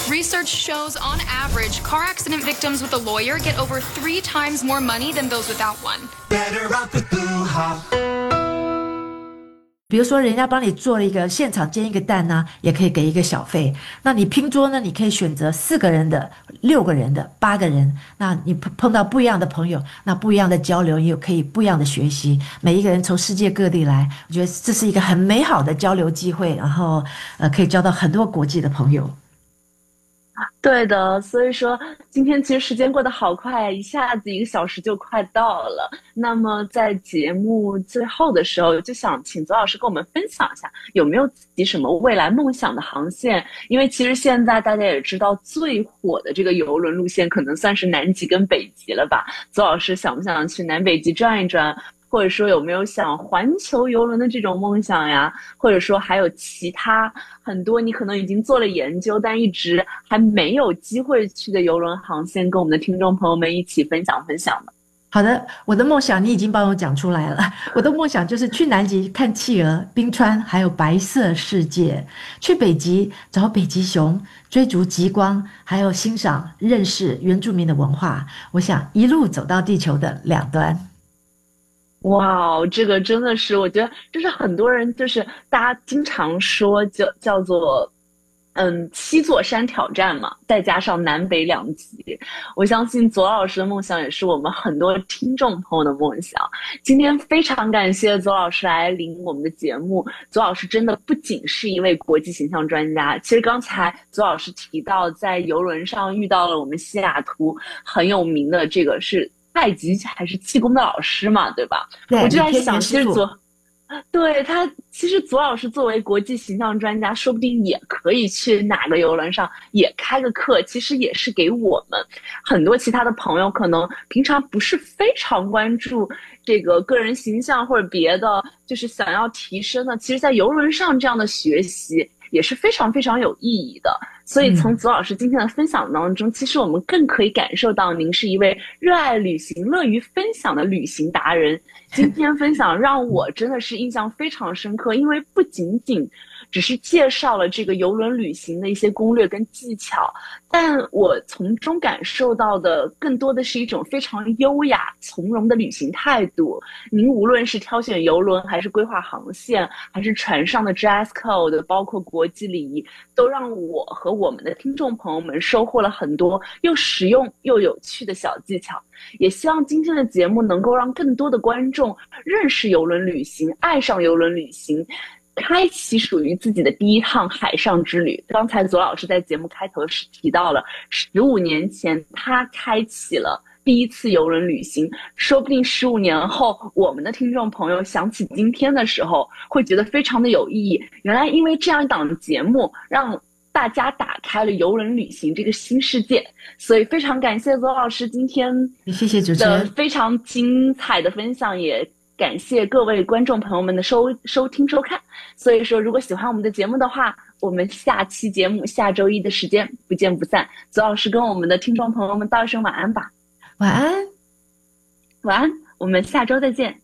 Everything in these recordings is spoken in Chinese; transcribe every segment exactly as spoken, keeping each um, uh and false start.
Research shows, on average, car accident victims with a lawyer get over three times more money than those without one. Better off with Blue Hop. 比如说人家帮你做了一个现场煎一个蛋呢、啊，也可以给一个小费。那你拼桌呢，你可以选择四个人的、六个人的、八个人。那你碰到不一样的朋友，那不一样的交流，也有可以不一样的学习。每一个人从世界各地来，我觉得这是一个很美好的交流机会，然后呃，可以交到很多国际的朋友。 对的，所以说今天其实时间过得好快，一下子一个小时就快到了。那么在节目最后的时候，就想请左老师跟我们分享一下，有没有自己什么未来梦想的航线？因为其实现在大家也知道，最火的这个邮轮路线可能算是南极跟北极了吧？左老师想不想去南北极转一转？或者说有没有想环球邮轮的这种梦想呀？或者说还有其他很多你可能已经做了研究，但一直还没有机会去的邮轮航线，跟我们的听众朋友们一起分享分享呢？ 好的，我的梦想你已经帮我讲出来了。我的梦想就是去南极看企鹅、冰川，还有白色世界；去北极找北极熊，追逐极光，还有欣赏、认识原住民的文化。我想一路走到地球的两端。 哇，这个真的是，我觉得就是很多人就是大家经常说叫叫做，嗯，七座山挑战嘛，再加上南北两极，我相信左老师的梦想也是我们很多听众朋友的梦想。今天非常感谢左老师来临我们的节目，左老师真的不仅是一位国际形象专家，其实刚才左老师提到在邮轮上遇到了我们西雅图很有名的这个是太极还是气功的老师嘛，对吧？ 对， 我就在想，其实左，对他，其实左老师作为国际形象专家，说不定也可以去哪个邮轮上也开个课，其实也是给我们很多其他的朋友，可能平常不是非常关注这个个人形象或者别的，就是想要提升的，其实在邮轮上这样的学习也是非常非常有意义的。所以从左老师今天的分享当中、嗯、其实我们更可以感受到您是一位热爱旅行、乐于分享的旅行达人。今天分享让我真的是印象非常深刻，因为不仅仅只是介绍了这个邮轮旅行的一些攻略跟技巧，但我从中感受到的更多的是一种非常优雅从容的旅行态度。您无论是挑选邮轮，还是规划航线，还是船上的 dress code， 包括国际礼仪，都让我和我们的听众朋友们收获了很多又实用又有趣的小技巧。也希望今天的节目能够让更多的观众认识邮轮旅行，爱上邮轮旅行，开启属于自己的第一趟海上之旅。刚才左老师在节目开头时提到了十五年前他开启了第一次邮轮旅行，说不定十五年后我们的听众朋友想起今天的时候会觉得非常的有意义。原来因为这样一档节目让大家打开了邮轮旅行这个新世界，所以非常感谢左老师今天谢谢主持人的非常精彩的分享，也感谢各位观众朋友们的收收听收看。所以说如果喜欢我们的节目的话，我们下期节目下周一的时间不见不散。左老师跟我们的听众朋友们道一声晚安吧。 晚安晚安，我们下周再见。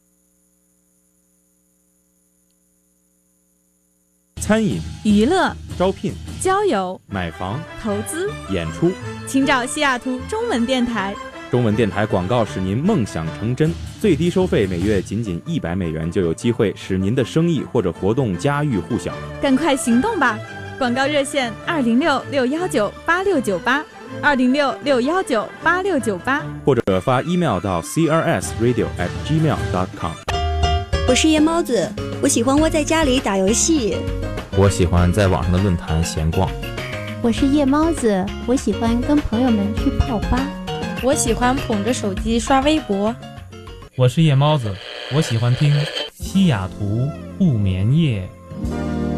餐饮、 娱乐、 招聘、 交友、 买房、 投资、 演出， 请找西雅图中文电台。 中文电台广告使您梦想成真，最低收费每月仅仅一百美元，就有机会使您的生意或者活动家喻户晓。 赶快行动吧！广告热线二零六六幺九八六九八，二零六六幺九八六九八， 或者发 email 到 c r s radio at gmail dot com。 我是夜猫子，我喜欢窝在家里打游戏。 我喜欢在网上的论坛闲逛。 我是夜猫子，我喜欢跟朋友们去泡吧。 我喜欢捧着手机刷微博。 我是夜猫子，我喜欢听西雅图不眠夜。